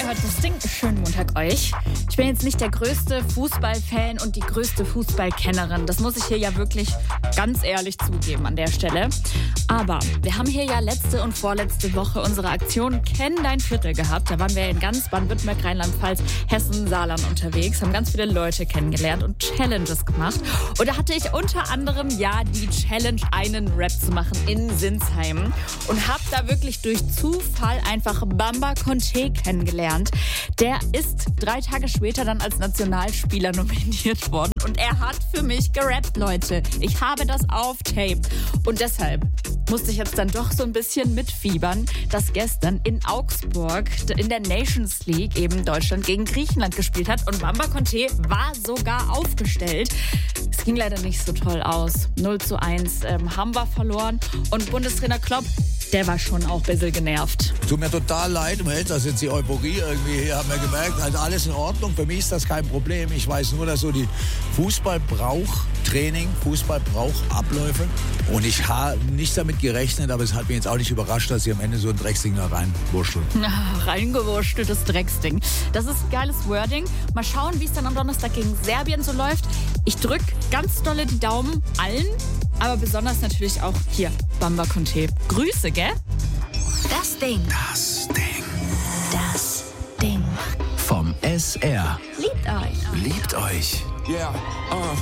gehört das Ding. Schönen Montag euch. Ich bin jetzt nicht der größte Fußballfan und die größte Fußballkennerin. Das muss ich hier ja wirklich ganz ehrlich zugeben an der Stelle. Aber wir haben hier ja letzte und vorletzte Woche unsere Aktion Kenn dein Viertel gehabt. Da waren wir in ganz Baden-Württemberg, Rheinland-Pfalz, Hessen, Saarland unterwegs, haben ganz viele Leute kennengelernt und Challenges gemacht. Und da hatte ich unter anderem ja die Challenge, einen Rap zu machen in Sinsheim. Und habe da wirklich durch Zufall einfach Bamba Conté kennengelernt. Der ist 3 Tage später dann als Nationalspieler nominiert worden. Und er hat für mich gerappt, Leute. Ich habe das auf Tape. Und deshalb musste ich jetzt dann doch so ein bisschen mitfiebern, dass gestern in Augsburg in der Nations League eben Deutschland gegen Griechenland gespielt hat. Und Bamba Conté war sogar aufgestellt. Es ging leider nicht so toll aus. 0:1 haben wir verloren. Und Bundestrainer Klopp, der war schon auch ein bisschen genervt. Tut mir total leid, um Held, dass jetzt die Euphorie irgendwie hier, haben wir gemerkt, also alles in Ordnung. Für mich ist das kein Problem. Ich weiß nur, dass so die Fußball braucht Training, Fußball braucht Abläufe. Und ich habe nicht damit gerechnet, aber es hat mich jetzt auch nicht überrascht, dass sie am Ende so ein Drecksding da reinwurschteln. Reingewursteltes Drecksding. Das ist geiles Wording. Mal schauen, wie es dann am Donnerstag gegen Serbien so läuft. Ich drücke ganz dolle die Daumen allen, aber besonders natürlich auch hier, Bamba Conté. Grüße, gell? Das Ding. Das Ding. Das Ding. Vom SR. Liebt euch. Liebt euch. Yeah,